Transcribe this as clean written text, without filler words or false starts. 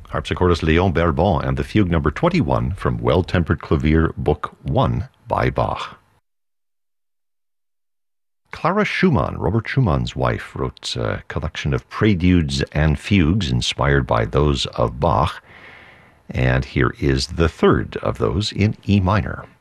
Harpsichordist Léon Berbon and the Fugue number 21 from Well-Tempered Clavier, Book 1 by Bach. Clara Schumann, Robert Schumann's wife, wrote a collection of preludes and fugues inspired by those of Bach, and here is the third of those in E minor.